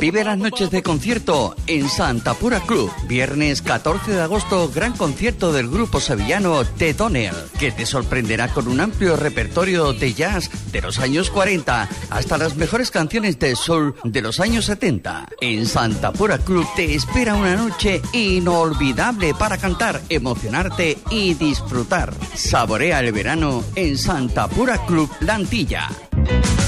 Vive las noches de concierto en Santa Pura Club. Viernes 14 de agosto, gran concierto del grupo sevillano The Donner, que te sorprenderá con un amplio repertorio de jazz de los años 40 hasta las mejores canciones de soul de los años 70. En Santa Pura Club te espera una noche inolvidable para cantar, emocionarte y disfrutar. Saborea el verano en Santa Pura Club La Antilla.